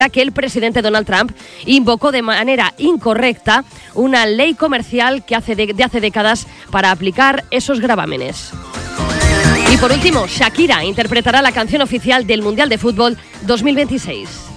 que el presidente Donald Trump invocó de manera incorrecta una ley comercial que hace décadas para aplicar esos gravámenes. Y por último, Shakira interpretará la canción oficial del Mundial de Fútbol 2026.